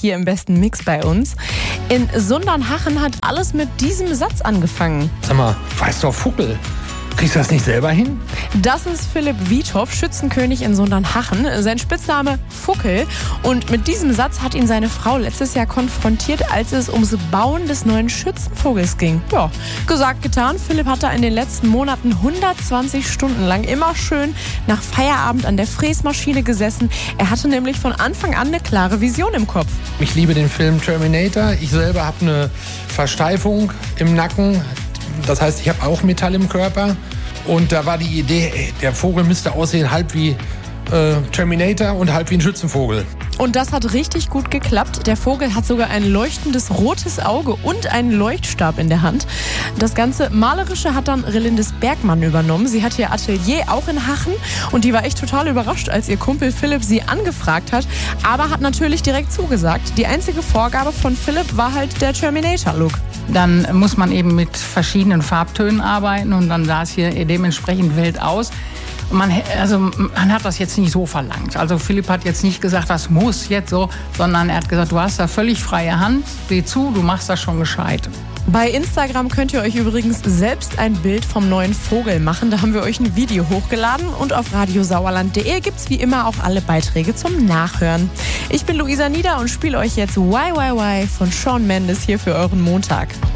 hier im besten Mix bei uns. In Sundernhachen hat alles mit diesem Satz angefangen. Sag mal, weißt du auf Vogel? Kriegst du das nicht selber hin? Das ist Philipp Wiethoff, Schützenkönig in Sundernhachen. Sein Spitzname Fuckel. Und mit diesem Satz hat ihn seine Frau letztes Jahr konfrontiert, als es ums Bauen des neuen Schützenvogels ging. Ja, gesagt, getan. Philipp hat da in den letzten Monaten 120 Stunden lang immer schön nach Feierabend an der Fräsmaschine gesessen. Er hatte nämlich von Anfang an eine klare Vision im Kopf. Ich liebe den Film Terminator. Ich selber habe eine Versteifung im Nacken. Das heißt, ich habe auch Metall im Körper. Und da war die Idee, der Vogel müsste aussehen halb wie Terminator und halb wie ein Schützenvogel. Und das hat richtig gut geklappt. Der Vogel hat sogar ein leuchtendes rotes Auge und einen Leuchtstab in der Hand. Das ganze Malerische hat dann Relindis Bergmann übernommen. Sie hat ihr Atelier auch in Hachen und die war echt total überrascht, als ihr Kumpel Philipp sie angefragt hat. Aber hat natürlich direkt zugesagt. Die einzige Vorgabe von Philipp war halt der Terminator-Look. Dann muss man eben mit verschiedenen Farbtönen arbeiten und dann sah es hier dementsprechend wild aus. Man hat das jetzt nicht so verlangt. Also Philipp hat jetzt nicht gesagt, das muss jetzt so, sondern er hat gesagt, du hast da völlig freie Hand, seh zu, du machst das schon gescheit. Bei Instagram könnt ihr euch übrigens selbst ein Bild vom neuen Vogel machen. Da haben wir euch ein Video hochgeladen und auf radiosauerland.de gibt's wie immer auch alle Beiträge zum Nachhören. Ich bin Luisa Nieder und spiele euch jetzt Why Why Why von Shawn Mendes hier für euren Montag.